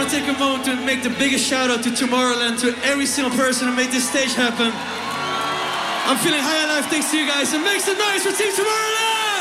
want to take a moment to make the biggest shout out to Tomorrowland, to every single person who made this stage happen. I'm feeling high on life thanks to you guys, and make some noise for Team Tomorrowland!